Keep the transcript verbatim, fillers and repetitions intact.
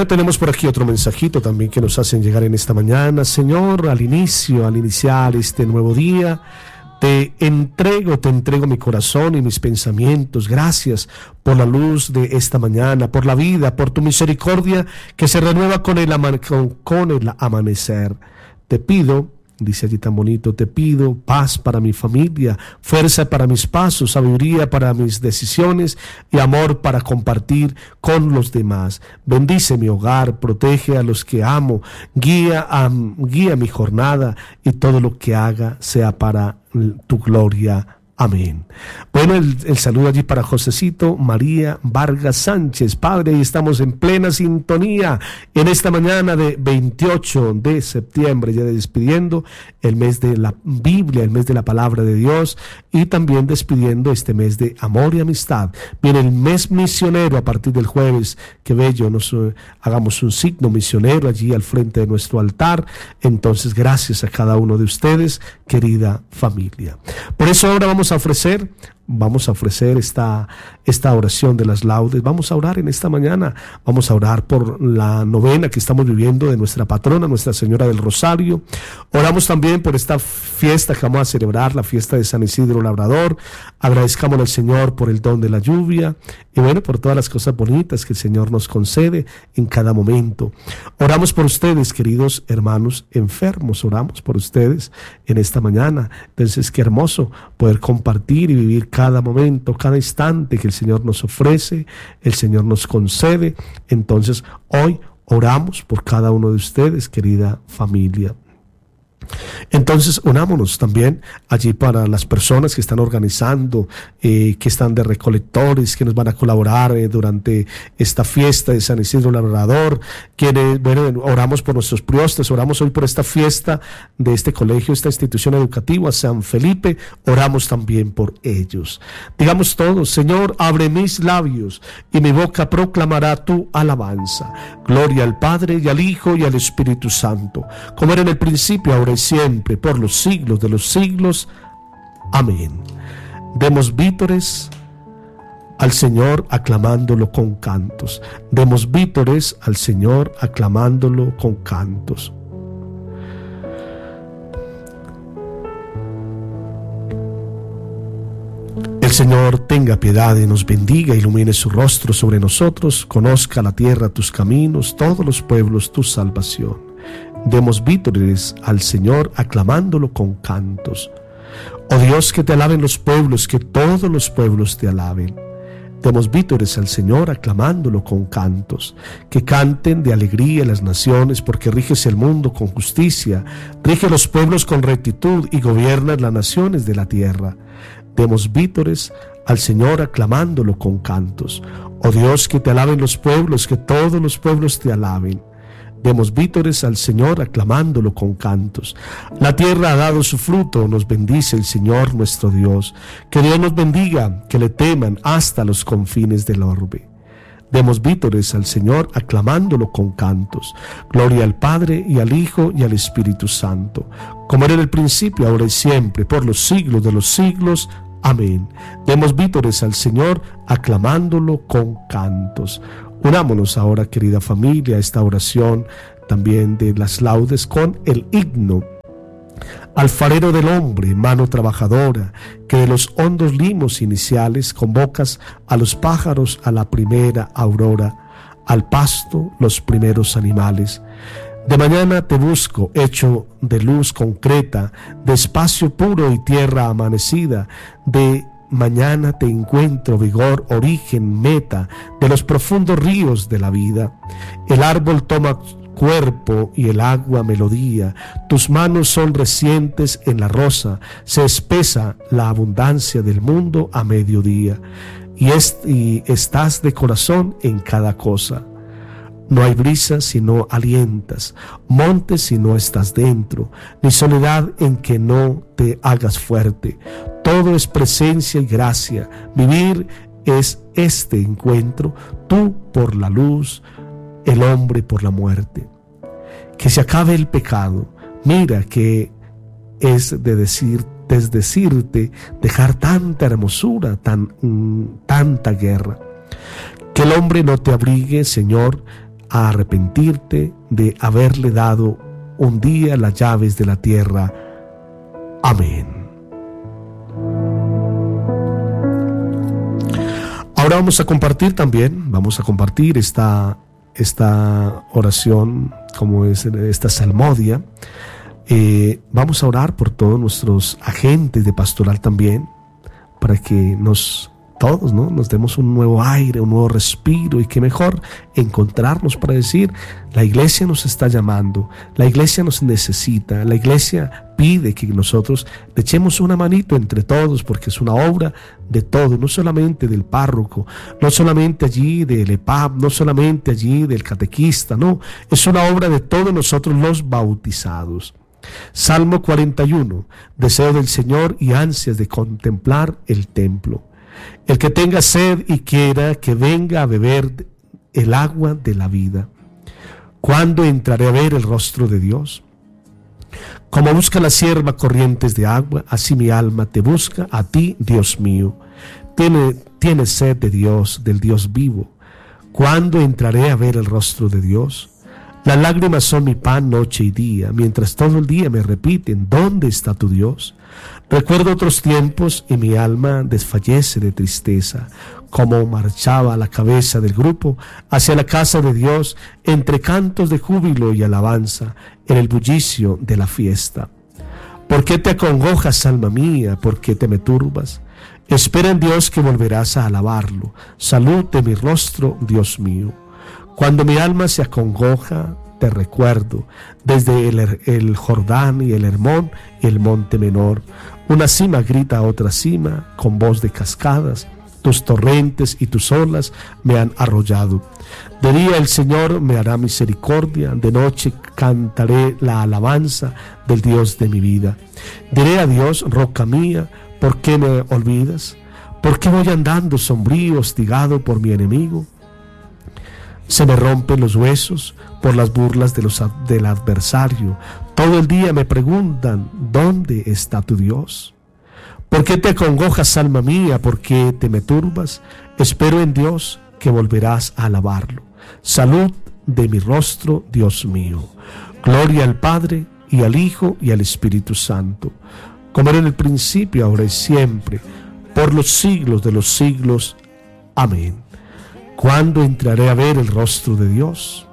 Bueno, tenemos por aquí otro mensajito también que nos hacen llegar en esta mañana. Señor, al inicio, al iniciar este nuevo día, te entrego, te entrego mi corazón y mis pensamientos. Gracias por la luz de esta mañana, por la vida, por tu misericordia que se renueva con el, ama- con, con el amanecer. Te pido, dice allí tan bonito, te pido paz para mi familia, fuerza para mis pasos, sabiduría para mis decisiones y amor para compartir con los demás. Bendice mi hogar, protege a los que amo, guía, a, guía mi jornada y todo lo que haga sea para tu gloria. Amén. Bueno, el, el saludo allí para Josecito María Vargas Sánchez. Padre, y estamos en plena sintonía en esta mañana de veintiocho de septiembre, ya despidiendo el mes de la Biblia, el mes de la palabra de Dios, y también despidiendo este mes de amor y amistad. Viene el mes misionero a partir del jueves. Qué bello, nos uh, hagamos un signo misionero allí al frente de nuestro altar. Entonces, gracias a cada uno de ustedes, querida familia. Por eso ahora vamos a ofrecer, vamos a ofrecer esta, esta oración de las laudes. Vamos a orar en esta mañana, vamos a orar por la novena que estamos viviendo de nuestra patrona, Nuestra Señora del Rosario. Oramos también por esta fiesta que vamos a celebrar, la fiesta de San Isidro Labrador. Agradezcamos al Señor por el don de la lluvia y bueno, por todas las cosas bonitas que el Señor nos concede en cada momento. Oramos por ustedes, queridos hermanos enfermos, oramos por ustedes en esta mañana. Entonces, qué hermoso poder compartir y vivir cada momento, cada instante que el Señor nos ofrece, el Señor nos concede. Entonces, hoy oramos por cada uno de ustedes, querida familia. Entonces, unámonos también allí para las personas que están organizando, eh, que están de recolectores, que nos van a colaborar eh, durante esta fiesta de San Isidro Labrador. Quienes, bueno, oramos por nuestros priostes, oramos hoy por esta fiesta de este colegio, esta institución educativa, San Felipe, oramos también por ellos. Digamos todos: Señor, abre mis labios y mi boca proclamará tu alabanza. Gloria al Padre y al Hijo y al Espíritu Santo, como era en el principio, ahora y siempre, por los siglos de los siglos. Amén. Demos vítores al Señor aclamándolo con cantos. Demos vítores al Señor aclamándolo con cantos. El Señor tenga piedad y nos bendiga, ilumine su rostro sobre nosotros, conozca la tierra tus caminos, todos los pueblos tu salvación. Demos vítores al Señor aclamándolo con cantos. Oh Dios, que te alaben los pueblos, que todos los pueblos te alaben. Demos vítores al Señor aclamándolo con cantos. Que canten de alegría las naciones, porque riges el mundo con justicia, rige los pueblos con rectitud y gobiernas las naciones de la tierra. Demos vítores al Señor aclamándolo con cantos. Oh Dios, que te alaben los pueblos, que todos los pueblos te alaben. Demos vítores al Señor aclamándolo con cantos. La tierra ha dado su fruto, nos bendice el Señor nuestro Dios. Que Dios nos bendiga, que le teman hasta los confines del orbe. Demos vítores al Señor aclamándolo con cantos. Gloria al Padre y al Hijo y al Espíritu Santo, como era en el principio, ahora y siempre, por los siglos de los siglos. Amén. Demos vítores al Señor aclamándolo con cantos. Unámonos ahora, querida familia, a esta oración también de las laudes con el himno. Alfarero del hombre, mano trabajadora, que de los hondos limos iniciales convocas a los pájaros a la primera aurora, al pasto los primeros animales. De mañana te busco, hecho de luz concreta, de espacio puro y tierra amanecida, de mañana te encuentro vigor, origen, meta de los profundos ríos de la vida. El árbol toma cuerpo y el agua melodía, tus manos son recientes en la rosa, se espesa la abundancia del mundo a mediodía, y, est- y estás de corazón en cada cosa. No hay brisa si no alientas, montes si no estás dentro, ni soledad en que no te hagas fuerte. Todo es presencia y gracia, vivir es este encuentro, tú por la luz, el hombre por la muerte. Que se acabe el pecado, mira que es de decir, es decirte, dejar tanta hermosura, tan, mm, tanta guerra. Que el hombre no te abrigue, Señor, a arrepentirte de haberle dado un día las llaves de la tierra. Amén. Ahora vamos a compartir también, vamos a compartir esta, esta oración, como es esta salmodia. Eh, vamos a orar por todos nuestros agentes de pastoral también, para que nos todos, ¿no?, nos demos un nuevo aire, un nuevo respiro, y qué mejor encontrarnos para decir: la iglesia nos está llamando, la iglesia nos necesita, la iglesia pide que nosotros le echemos una manito entre todos, porque es una obra de todos, no solamente del párroco, no solamente allí del E P A B, no solamente allí del catequista, no, es una obra de todos nosotros los bautizados. Salmo cuarenta y uno, deseo del Señor y ansias de contemplar el templo. El que tenga sed y quiera, que venga a beber el agua de la vida. ¿Cuándo entraré a ver el rostro de Dios? Como busca la sierva corrientes de agua, así mi alma te busca a ti, Dios mío. Tiene, tiene sed de Dios, del Dios vivo. ¿Cuándo entraré a ver el rostro de Dios? Las lágrimas son mi pan noche y día, mientras todo el día me repiten: ¿dónde está tu Dios? Recuerdo otros tiempos y mi alma desfallece de tristeza, como marchaba la cabeza del grupo hacia la casa de Dios, entre cantos de júbilo y alabanza, en el bullicio de la fiesta. ¿Por qué te acongojas, alma mía? ¿Por qué te me turbas? Espera en Dios, que volverás a alabarlo. Salud de mi rostro, Dios mío. Cuando mi alma se acongoja, te recuerdo, desde el, el Jordán y el Hermón y el monte menor. Una cima grita a otra cima con voz de cascadas. Tus torrentes y tus olas me han arrollado. De día el Señor me hará misericordia, de noche cantaré la alabanza del Dios de mi vida. Diré a Dios: roca mía, ¿por qué me olvidas? ¿Por qué voy andando sombrío, hostigado por mi enemigo? Se me rompen los huesos por las burlas de los, del adversario. Todo el día me preguntan: ¿dónde está tu Dios? ¿Por qué te acongojas, alma mía? ¿Por qué te me turbas? Espero en Dios, que volverás a alabarlo. Salud de mi rostro, Dios mío. Gloria al Padre, y al Hijo, y al Espíritu Santo, como era en el principio, ahora y siempre, por los siglos de los siglos. Amén. ¿Cuándo entraré a ver el rostro de Dios?